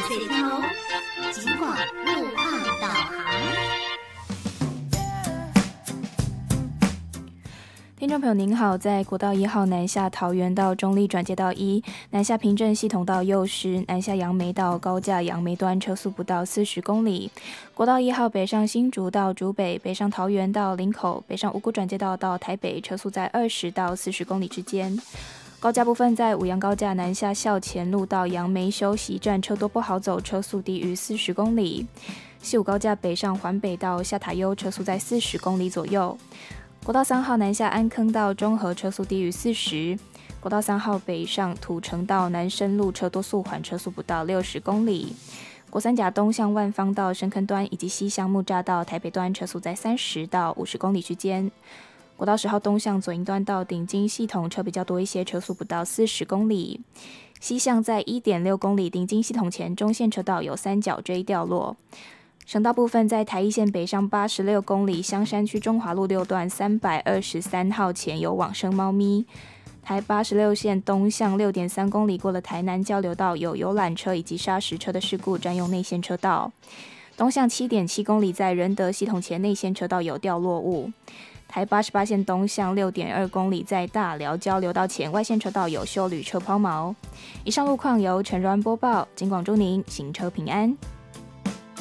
水头，尽管路况导航。 听众朋友您好，在国道1号南下桃园到中立转接道1，南下平镇系统到右时，南下杨梅到高架杨梅端车速不到40公里。国道1号北上新竹到竹北，北上桃园到林口，北上五股转接道到台北，车速在20到40公里之间。高架部分在五杨高架南下校前路到杨梅休息站，车多不好走，车速低于40公里。西武高架北上环北到下塔悠，车速在40公里左右。国道3号南下安坑到中和，车速低于40。国道3号北上土城到南深路，车多速缓，车速不到60公里。国三甲东向万方到深坑端以及西向木栅到台北端，车速在30到50公里之间。国道10号东向左营端到顶金系统，车比较多一些，车速不到40公里。西向在 1.6 公里顶金系统前中线车道有三角锥掉落。省道部分在台一线北上86公里，香山区中华路6段323号前有往生猫咪。台86线东向 6.3 公里过了台南交流道，有游览车以及砂石车的事故，占用内线车道。东向 7.7 公里在仁德系统前内线车道有掉落物。台88线东向 6.2 公里在大寮交流道前外线车道有休旅车抛锚。以上路况由陈软播报，警广祝您行车平安。